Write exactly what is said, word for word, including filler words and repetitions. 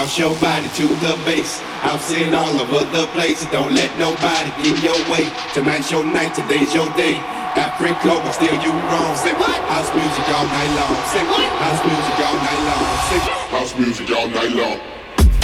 Bounce your body to the bass. I'm sitting all over the place. Don't let nobody get your way. Tonight's your night, today's your day. Africa, but still you wrong. Say what? House music all night long. Say what? House music all night long. Say house music all night long.